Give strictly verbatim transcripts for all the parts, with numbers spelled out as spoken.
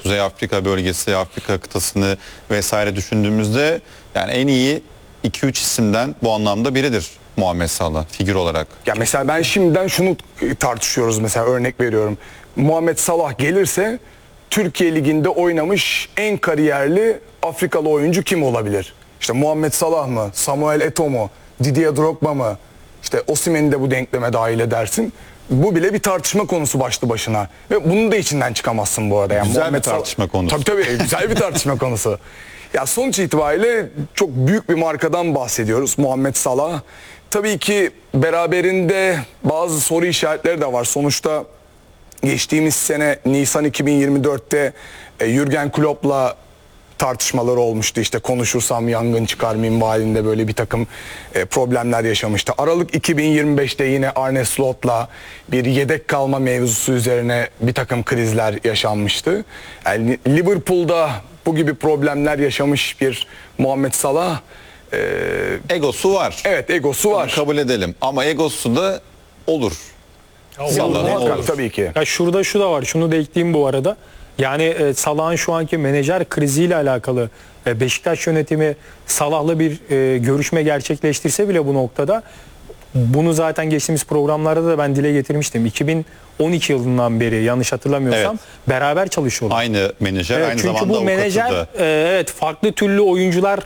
Kuzey Afrika bölgesi, Afrika kıtasını vesaire düşündüğümüzde yani en iyi iki üç isimden bu anlamda biridir Muhammed Salah figür olarak. Ya mesela ben şimdiden şunu tartışıyoruz, mesela örnek veriyorum. Muhammed Salah gelirse Türkiye Ligi'nde oynamış en kariyerli Afrikalı oyuncu kim olabilir? İşte Muhammed Salah mı? Samuel Eto'o mu? Didier Drogba mı? İşte Osimhen'i de bu denkleme dahil edersin. Bu bile bir tartışma konusu başlı başına. Ve bunun da içinden çıkamazsın bu arada. Yani güzel Muhammed bir tartışma Salah... konusu. Tabii tabii güzel bir tartışma konusu. Ya sonuç itibariyle çok büyük bir markadan bahsediyoruz, Muhammed Salah. Tabii ki beraberinde bazı soru işaretleri de var. Sonuçta geçtiğimiz sene Nisan iki bin yirmi dört'te e, Jürgen Klopp'la tartışmaları olmuştu. İşte konuşursam yangın çıkar minvalinde böyle bir takım e, problemler yaşamıştı. Aralık iki bin yirmi beş'te yine Arne Slot'la bir yedek kalma mevzusu üzerine bir takım krizler yaşanmıştı. Yani Liverpool'da bu gibi problemler yaşamış bir Muhammed Salah, e, Egosu var. evet egosu var. Onu kabul edelim ama egosu da olur. Salah'ın Muhakkak, olur. tabii ki. Ya şurada şu da var. Şunu da ekleyeyim bu arada. Yani e, Salah'ın şu anki menajer kriziyle alakalı e, Beşiktaş yönetimi Salah'la bir e, görüşme gerçekleştirse bile bu noktada, bunu zaten geçtiğimiz programlarda da ben dile getirmiştim. iki bin on iki yılından beri yanlış hatırlamıyorsam Evet. beraber çalışıyorlar. Aynı menajer, Evet, aynı çünkü zamanda bu avukatı menajer da. e, evet farklı türlü oyuncular,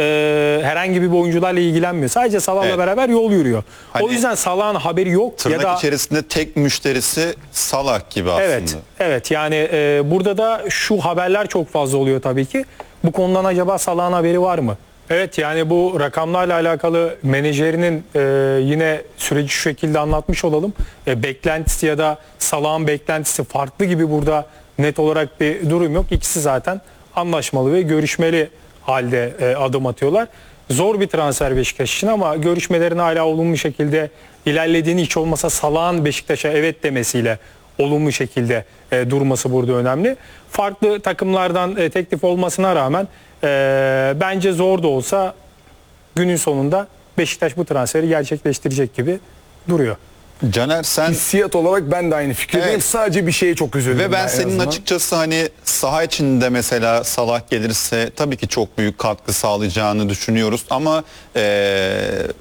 e, herhangi bir oyuncularla ilgilenmiyor. Sadece Salah'la Evet. beraber yol yürüyor. Hani o yüzden Salah'ın haberi yok Tırnak ya da içerisinde tek müşterisi Salah gibi aslında. evet evet yani e, burada da şu haberler çok fazla oluyor tabii ki. Bu konudan acaba Salah'ın haberi var mı? Evet, yani bu rakamlarla alakalı menajerinin e, yine süreci şu şekilde anlatmış olalım. E, beklentisi ya da Salah'ın beklentisi farklı gibi, burada net olarak bir durum yok. İkisi zaten anlaşmalı ve görüşmeli halde e, adım atıyorlar. Zor bir transfer Beşiktaş için ama görüşmelerin hala olumlu şekilde ilerlediğini, hiç olmasa Salah'ın Beşiktaş'a evet demesiyle olumlu şekilde e, durması burada önemli. Farklı takımlardan e, teklif olmasına rağmen e, bence zor da olsa günün sonunda Beşiktaş bu transferi gerçekleştirecek gibi duruyor. Caner sen Hissiyat olarak ben de aynı fikirdeyim. Evet. Sadece bir şeye çok üzüldüm. ve ben en senin azından. açıkçası hani saha içinde mesela Salah gelirse tabii ki çok büyük katkı sağlayacağını düşünüyoruz ama eee,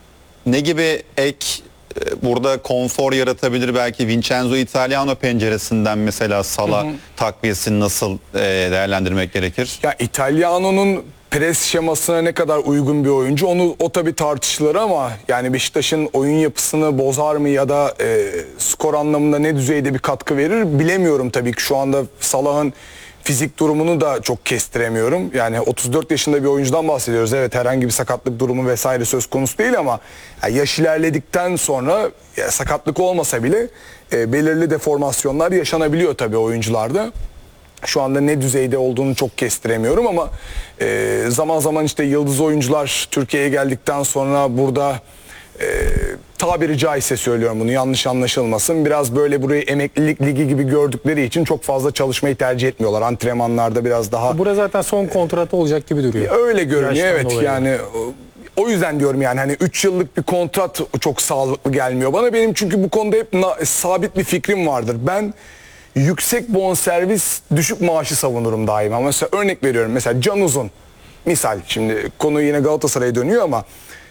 ne gibi ek e, burada konfor yaratabilir belki Vincenzo Italiano penceresinden mesela Salah takviyesini nasıl e, değerlendirmek gerekir? Ya İtalyano'nun pres şemasına ne kadar uygun bir oyuncu, onu o tabii tartışılır ama yani Beşiktaş'ın oyun yapısını bozar mı ya da e, skor anlamında ne düzeyde bir katkı verir bilemiyorum tabii ki. Şu anda Salah'ın fizik durumunu da çok kestiremiyorum. Yani otuz dört yaşında bir oyuncudan bahsediyoruz. Evet, herhangi bir sakatlık durumu vesaire söz konusu değil ama yani yaş ilerledikten sonra ya sakatlık olmasa bile e, belirli deformasyonlar yaşanabiliyor tabii oyuncularda. Şu anda ne düzeyde olduğunu çok kestiremiyorum ama e, zaman zaman işte yıldız oyuncular Türkiye'ye geldikten sonra burada e, tabiri caizse söylüyorum, bunu yanlış anlaşılmasın, biraz böyle burayı emeklilik ligi gibi gördükleri için çok fazla çalışmayı tercih etmiyorlar. Antrenmanlarda biraz daha Burada zaten son kontratı olacak gibi duruyor. öyle görünüyor. Yaştan Evet, dolayı. yani o, o yüzden diyorum yani hani üç yıllık bir kontrat çok sağlıklı gelmiyor bana. Benim çünkü bu konuda hep na- sabit bir fikrim vardır. Ben yüksek bonservis, düşük maaşı savunurum daima. Mesela örnek veriyorum. Mesela Can Uzun. Misal, şimdi konu yine Galatasaray'a dönüyor ama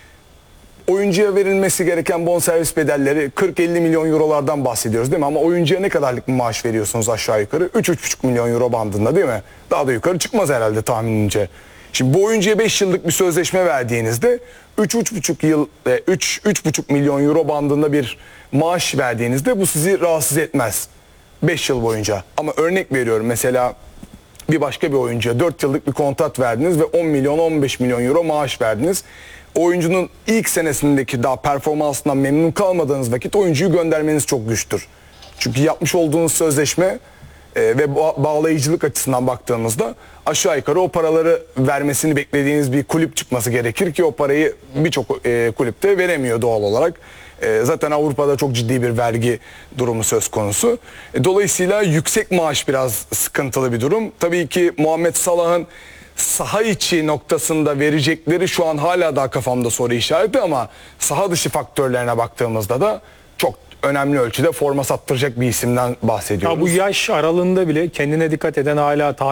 oyuncuya verilmesi gereken bonservis bedelleri kırk elli milyon eurolardan bahsediyoruz değil mi? Ama oyuncuya ne kadarlık bir maaş veriyorsunuz aşağı yukarı? üç üç buçuk milyon euro bandında değil mi? Daha da yukarı çıkmaz herhalde tahminimce. Şimdi bu oyuncuya beş yıllık bir sözleşme verdiğinizde üç üç buçuk yıl üç üç buçuk milyon euro bandında bir maaş verdiğinizde bu sizi rahatsız etmez beş yıl boyunca. Ama örnek veriyorum, mesela bir başka bir oyuncuya dört yıllık bir kontrat verdiniz ve on milyon on beş milyon euro maaş verdiniz. Oyuncunun ilk senesindeki daha performansından memnun kalmadığınız vakit oyuncuyu göndermeniz çok güçtür. Çünkü yapmış olduğunuz sözleşme e, ve ba- bağlayıcılık açısından baktığımızda aşağı yukarı o paraları vermesini beklediğiniz bir kulüp çıkması gerekir ki o parayı birçok e, kulüpte veremiyor doğal olarak. E, zaten Avrupa'da çok ciddi bir vergi durumu söz konusu. E, dolayısıyla yüksek maaş biraz sıkıntılı bir durum. Tabii ki Muhammed Salah'ın saha içi noktasında verecekleri şu an hala daha kafamda soru işareti ama saha dışı faktörlerine baktığımızda da çok önemli ölçüde forma sattıracak bir isimden bahsediyoruz. Ya bu yaş aralığında bile kendine dikkat eden, hala